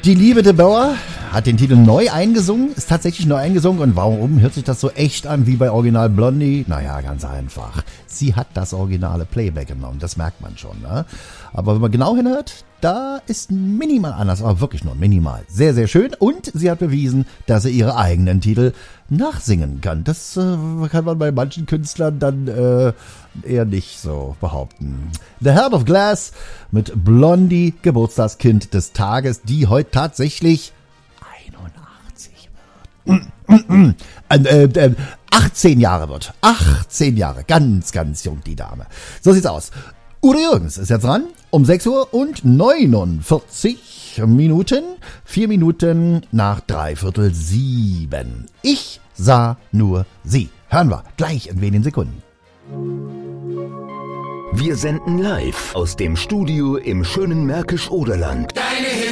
Die liebe Deborah hat den Titel neu eingesungen, ist tatsächlich neu eingesungen. Und warum hört sich das so echt an wie bei Original Blondie? Naja, ganz einfach. Sie hat das originale Playback genommen, das merkt man schon. Ne? Aber wenn man genau hinhört, da ist minimal anders, aber wirklich nur minimal. Sehr, sehr schön. Und sie hat bewiesen, dass sie ihre eigenen Titel nachsingen kann. Das kann man bei manchen Künstlern dann eher nicht so behaupten. The Heart of Glass mit Blondie, Geburtstagskind des Tages, die heute tatsächlich 18 Jahre wird. 18 Jahre. Ganz, ganz jung, die Dame. So sieht's aus. Udo Jürgens ist jetzt dran. Um 6 Uhr und 49 Minuten. 4 Minuten nach 6:45. Ich sah nur sie. Hören wir gleich in wenigen Sekunden. Wir senden live aus dem Studio im schönen Märkisch-Oderland. Deine